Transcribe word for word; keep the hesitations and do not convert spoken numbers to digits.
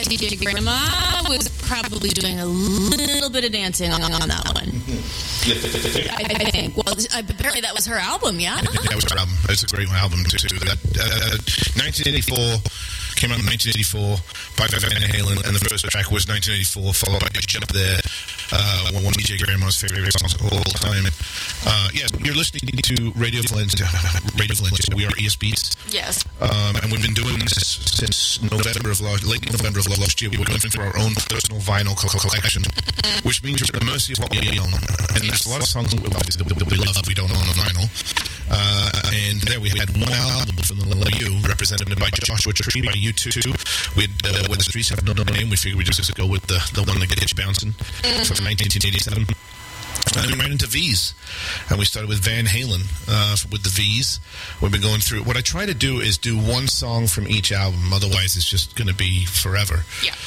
D J Grandma was probably doing a little bit of dancing on, on that one. I, I think. Well, apparently that was her album, yeah? Yeah, that was her album. It's a great album, too. That, uh, nineteen eighty-four came out in nineteen eighty-four by Van Halen, and the first track was nineteen eighty-four, followed by Jump There, uh, one of D J Grandma's favorite songs of all time. Uh, yes, you're listening to Radio Valencia. Radio Valencia. We are E S Beats. Yes. Um, and we've been doing this since November of last, late November of last year. We were going through our own personal vinyl collection, which means you're at the mercy of what we own. And there's a lot of songs that we love we don't own on vinyl. Uh, and there we had one album from the U, represented by Joshua Tree by U two. We had uh, When the Streets Have No Name. We figured we'd just go with the, the one that gets you bouncing from nineteen eighty-seven. And then we ran into V's, and we started with Van Halen uh, with the V's. We've been going through. What I try to do is do one song from each album. Otherwise, it's just going to be forever. Yeah.